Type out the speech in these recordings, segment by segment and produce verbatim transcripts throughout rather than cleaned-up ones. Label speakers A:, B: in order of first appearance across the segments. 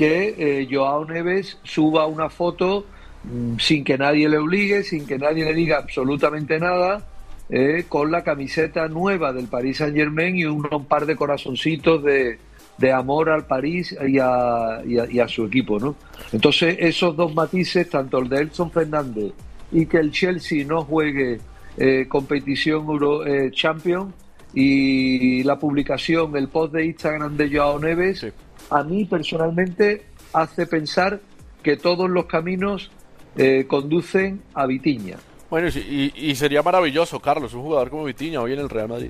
A: que eh, Joao Neves suba una foto mmm, sin que nadie le obligue, sin que nadie le diga absolutamente nada, eh, con la camiseta nueva del Paris Saint-Germain y un, un par de corazoncitos de, de amor al París y a, y, a, y a su equipo, ¿no? Entonces esos dos matices, tanto el de Edson Fernández y que el Chelsea no juegue eh, competición Euro eh, Champions, y la publicación, el post de Instagram de Joao Neves, sí, a mí personalmente hace pensar que todos los caminos eh, conducen a Vitinha.
B: Bueno, y, y sería maravilloso, Carlos, un jugador como Vitinha hoy en el Real Madrid.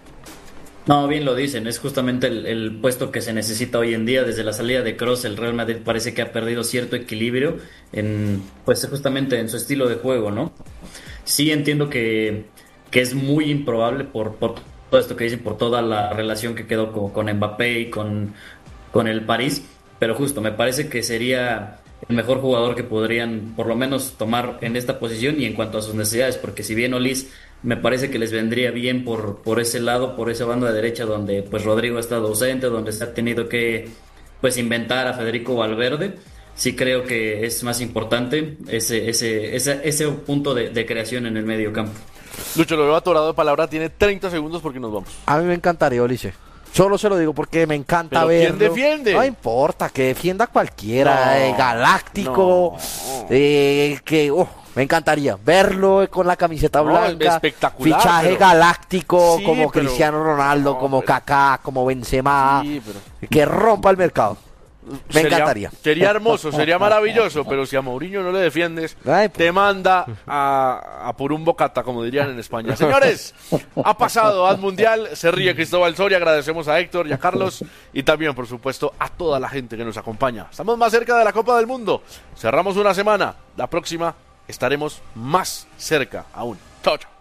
C: No, bien lo dicen, es justamente el, el puesto que se necesita hoy en día. Desde la salida de Kroos, el Real Madrid parece que ha perdido cierto equilibrio en, pues justamente en su estilo de juego, ¿no? Sí entiendo que, que es muy improbable por, por todo esto que dicen, por toda la relación que quedó con, con Mbappé y con, con el París, pero justo me parece que sería el mejor jugador que podrían por lo menos tomar en esta posición y en cuanto a sus necesidades, porque si bien Olís me parece que les vendría bien por, por ese lado, por esa banda derecha donde pues Rodrigo ha estado ausente, donde se ha tenido que pues inventar a Federico Valverde. Sí creo que es más importante ese ese ese, ese punto de, de creación en el medio campo.
B: Lucho, lo veo atorado de palabra, tiene treinta segundos porque nos vamos.
D: A mí me encantaría Olise. Solo se lo digo porque me encanta
B: ¿Pero
D: verlo.
B: quién defiende?
D: No importa, que defienda cualquiera,
B: No,
D: eh, galáctico,
B: no.
D: eh, que oh, me encantaría verlo con la camiseta
B: No,
D: blanca,
B: espectacular,
D: fichaje
B: pero...
D: galáctico
B: sí,
D: como
B: pero...
D: Cristiano Ronaldo,
B: no,
D: como
B: pero...
D: Kaká, como Benzema,
B: sí, pero...
D: que rompa el mercado. Me
B: sería,
D: encantaría.
B: Sería hermoso, sería maravilloso, pero si a Mourinho no le defiendes,
D: Ay, pues.
B: te manda a, a por un bocata, como dirían en España. Señores, ha pasado al Mundial, se ríe Cristóbal Soria, agradecemos a Héctor y a Carlos y también, por supuesto, a toda la gente que nos acompaña. Estamos más cerca de la Copa del Mundo, cerramos una semana, la próxima estaremos más cerca aún. Chao, chao.